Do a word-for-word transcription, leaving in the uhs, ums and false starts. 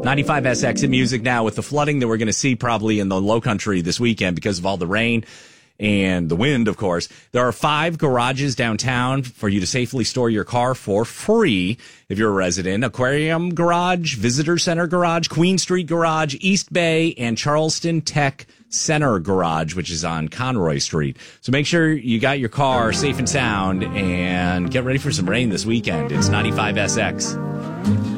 ninety-five S X in music now with the flooding that we're going to see probably in the low country this weekend because of all the rain and the wind, of course. There are five garages downtown for you to safely store your car for free if you're a resident. Aquarium Garage, Visitor Center Garage, Queen Street Garage, East Bay, and Charleston Tech Center Garage, which is on Conroy Street. So make sure you got your car safe and sound and get ready for some rain this weekend. It's ninety-five S X.